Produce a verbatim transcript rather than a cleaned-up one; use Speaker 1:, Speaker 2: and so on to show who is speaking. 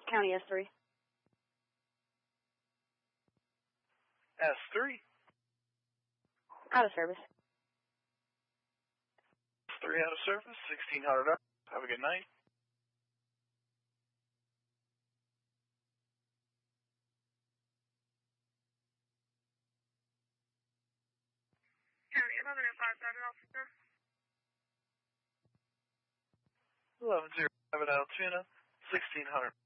Speaker 1: County S three.
Speaker 2: S three?
Speaker 1: Out of service.
Speaker 2: S three out of service, sixteen hundred up. Have a good night.
Speaker 3: County eleven oh five, private officer.
Speaker 2: eleven zero five at Altoona, sixteen hundred.